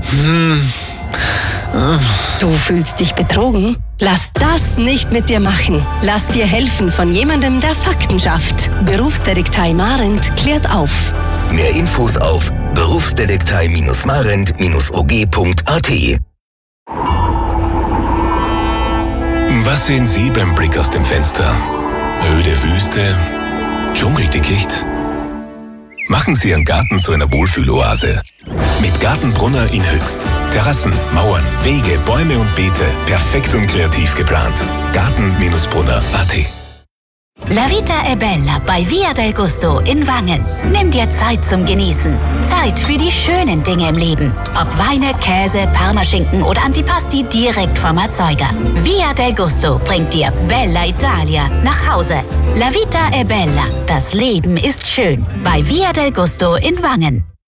Du fühlst dich betrogen? Lass das nicht mit dir machen. Lass dir helfen von jemandem, der Fakten schafft. Berufsdetektei Marent klärt auf. Mehr Infos auf berufsdetektei-marent-og.at. Was sehen Sie beim Blick aus dem Fenster? Öde Wüste? Dschungeldickicht? Machen Sie Ihren Garten zu einer Wohlfühloase. Mit Gartenbrunner in Höchst. Terrassen, Mauern, Wege, Bäume und Beete. Perfekt und kreativ geplant. Garten-brunner.at. La Vita è Bella bei Via del Gusto in Wangen. Nimm dir Zeit zum Genießen. Zeit für die schönen Dinge im Leben. Ob Weine, Käse, Parmaschinken oder Antipasti direkt vom Erzeuger. Via del Gusto bringt dir Bella Italia nach Hause. La Vita è Bella. Das Leben ist schön. Bei Via del Gusto in Wangen.